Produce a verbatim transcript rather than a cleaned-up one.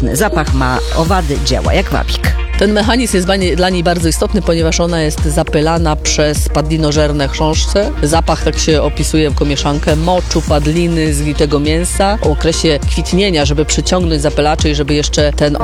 chemiczny. Zapach ma owady, działa jak wabik. Ten mechanizm jest dla niej bardzo istotny, ponieważ ona jest zapylana przez padlinożerne chrząszcze. Zapach tak się opisuje jako mieszankę moczu, padliny, zlitego mięsa. W okresie kwitnienia, żeby przyciągnąć zapylacze i żeby jeszcze ten